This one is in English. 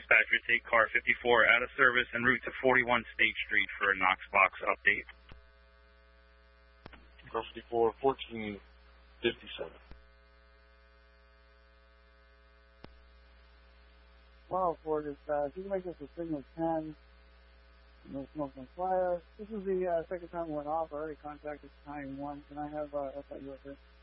dispatcher, take car 54 out of service en route to 41 State Street for a Knox box update. Car 54, 1457. Wow, for dispatch, you can make this a signal 10. No smoke, no fire. This is the second time it went off. I already contacted 911. Can I have SIU up here?